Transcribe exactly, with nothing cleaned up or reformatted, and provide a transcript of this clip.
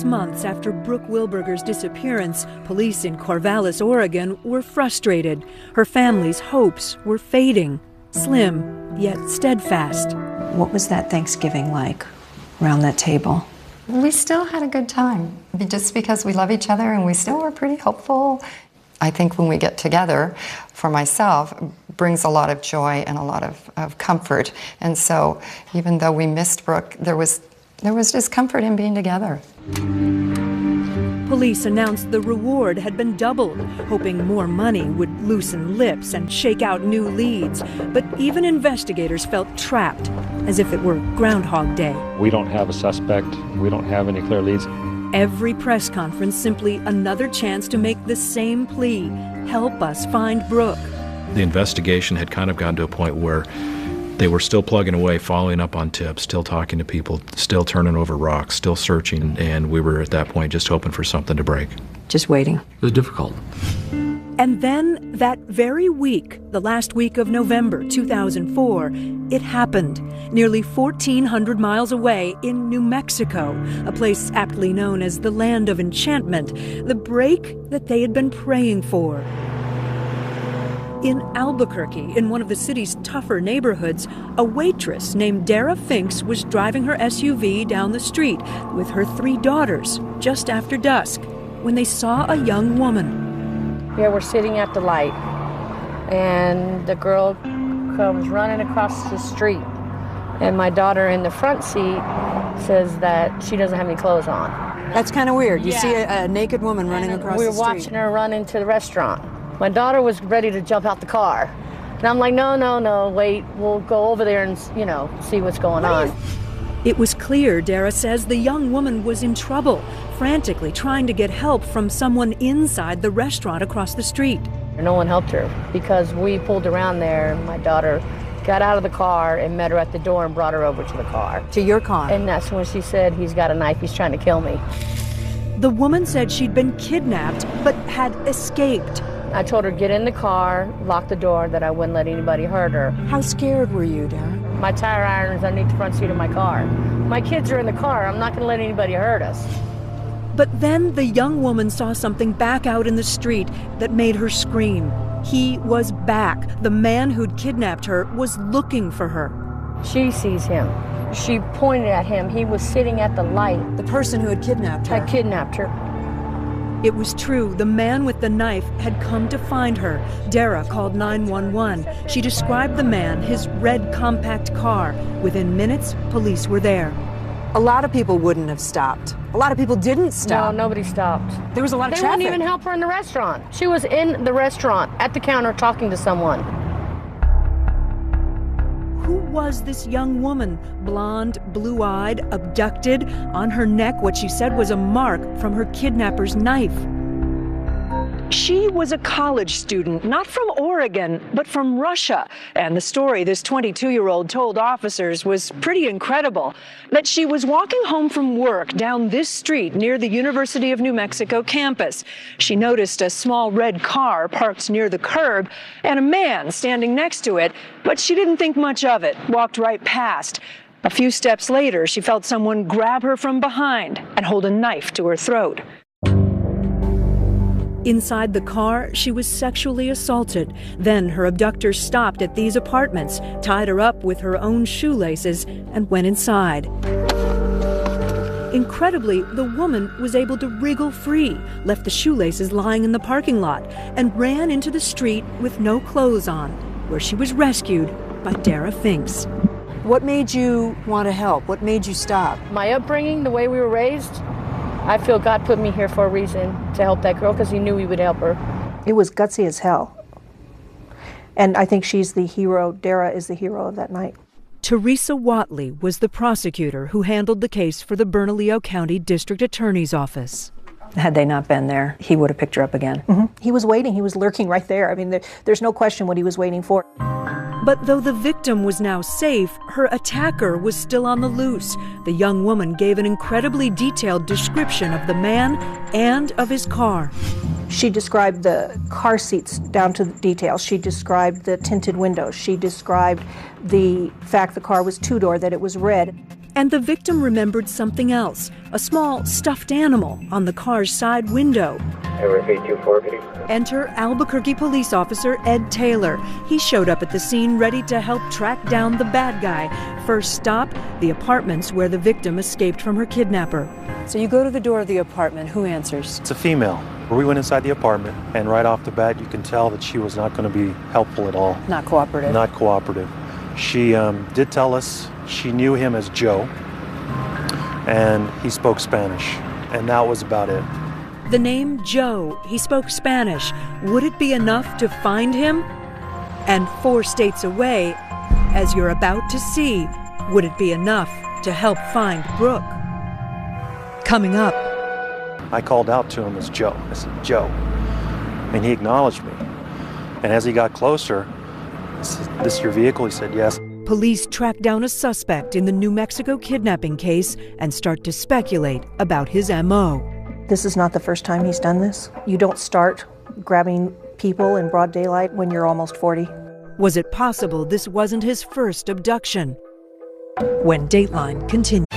Six months after Brooke Wilberger's disappearance, police in Corvallis, Oregon, were frustrated. Her family's hopes were fading, slim yet steadfast. What was that Thanksgiving like around that table? We still had a good time, just because we love each other and we still were pretty hopeful. I think when we get together, for myself, brings a lot of joy and a lot of, of comfort. And so even though we missed Brooke, there was There was discomfort in being together. Police announced the reward had been doubled, hoping more money would loosen lips and shake out new leads. But even investigators felt trapped, as if it were Groundhog Day. We don't have a suspect. We don't have any clear leads. Every press conference simply another chance to make the same plea: help us find Brooke. The investigation had kind of gotten to a point where they were still plugging away, following up on tips, still talking to people, still turning over rocks, still searching, and we were at that point just hoping for something to break. Just waiting. It was difficult. And then, that very week, the last week of November two thousand four, it happened. Nearly fourteen hundred miles away in New Mexico, a place aptly known as the Land of Enchantment, the break that they had been praying for. In Albuquerque, in one of the city's tougher neighborhoods, a waitress named Dara Finks was driving her S U V down the street with her three daughters just after dusk when they saw a young woman. Yeah, we're sitting at the light, and the girl comes running across the street, and my daughter in the front seat says that she doesn't have any clothes on. That's kind of weird. You Yeah. see a, a naked woman running And across we the were street. watching her run into the restaurant. My daughter was ready to jump out the car. And I'm like, no, no, no, wait, we'll go over there and, you know, see what's going on. It was clear, Dara says, the young woman was in trouble, frantically trying to get help from someone inside the restaurant across the street. No one helped her because we pulled around there, and my daughter got out of the car and met her at the door and brought her over to the car. To your car? And that's when she said, he's got a knife, he's trying to kill me. The woman said she'd been kidnapped but had escaped. I told her, get in the car, lock the door, that I wouldn't let anybody hurt her. How scared were you, Dara? My tire iron's underneath the front seat of my car. My kids are in the car. I'm not going to let anybody hurt us. But then the young woman saw something back out in the street that made her scream. He was back. The man who'd kidnapped her was looking for her. She sees him. She pointed at him. He was sitting at the light. The person who had kidnapped her? I kidnapped her. It was true. The man with the knife had come to find her. Dara called nine one one. She described the man, his red compact car. Within minutes, police were there. A lot of people wouldn't have stopped. A lot of people didn't stop. No, nobody stopped. There was a lot of they traffic. They wouldn't even help her in the restaurant. She was in the restaurant at the counter talking to someone. Who was this young woman? Blonde, blue-eyed, abducted. On her neck, what she said was a mark from her kidnapper's knife. She was a college student, not from Oregon, but from Russia. And the story this twenty-two-year-old told officers was pretty incredible. That she was walking home from work down this street near the University of New Mexico campus. She noticed a small red car parked near the curb and a man standing next to it, but she didn't think much of it, walked right past. A few steps later, she felt someone grab her from behind and hold a knife to her throat. Inside the car, she was sexually assaulted. Then her abductors stopped at these apartments, tied her up with her own shoelaces, and went inside. Incredibly, the woman was able to wriggle free, left the shoelaces lying in the parking lot, and ran into the street with no clothes on, where she was rescued by Dara Finks. What made you want to help? What made you stop? My upbringing, the way we were raised, I feel God put me here for a reason, to help that girl, because he knew he would help her. It was gutsy as hell. And I think she's the hero. Dara is the hero of that night. Teresa Watley was the prosecutor who handled the case for the Bernalillo County District Attorney's Office. Had they not been there, he would have picked her up again. Mm-hmm. He was waiting. He was lurking right there. I mean, there, there's no question what he was waiting for. But though the victim was now safe, her attacker was still on the loose. The young woman gave an incredibly detailed description of the man and of his car. She described the car seats down to the details. She described the tinted windows. She described the fact the car was two-door, that it was red. And the victim remembered something else, a small stuffed animal on the car's side window. eight two four, please. Enter Albuquerque police officer Ed Taylor. He showed up at the scene ready to help track down the bad guy. First stop, the apartments where the victim escaped from her kidnapper. So you go to the door of the apartment. Who answers? It's a female. We went inside the apartment, and right off the bat, you can tell that she was not going to be helpful at all. Not cooperative. Not cooperative. She um, did tell us she knew him as Joe, and he spoke Spanish, and that was about it. The name Joe, he spoke Spanish. Would it be enough to find him? And four states away, as you're about to see, would it be enough to help find Brooke? Coming up. I called out to him as Joe. I said, Joe. And he acknowledged me. And as he got closer, I said, this your vehicle? He said, yes. Police track down a suspect in the New Mexico kidnapping case and start to speculate about his M O. This is not the first time he's done this. You don't start grabbing people in broad daylight when you're almost forty. Was it possible this wasn't his first abduction? When Dateline continues.